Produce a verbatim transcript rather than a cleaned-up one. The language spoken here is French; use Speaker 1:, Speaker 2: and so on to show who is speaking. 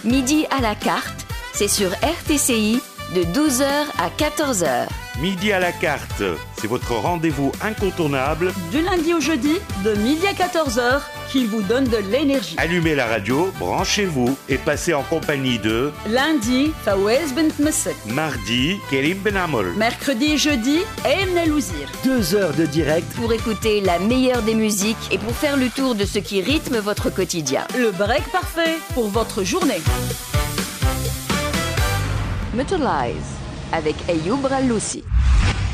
Speaker 1: Midi à la carte, c'est sur R T C I de douze heures à quatorze heures.
Speaker 2: Midi à la carte, c'est votre rendez-vous incontournable.
Speaker 3: Du lundi au jeudi, de midi à quatorze heures, qui vous donne de l'énergie.
Speaker 2: Allumez la radio, branchez-vous et passez en compagnie de...
Speaker 3: Lundi, Fawaz Bent Messek.
Speaker 2: Mardi, Kerim Benamol.
Speaker 3: Mercredi et jeudi, Emna Louzir.
Speaker 4: Deux heures de direct
Speaker 1: Pour écouter la meilleure des musiques et pour faire le tour de ce qui rythme votre quotidien.
Speaker 3: Le break parfait pour votre journée.
Speaker 1: Metalize avec Ayoub Raloussi.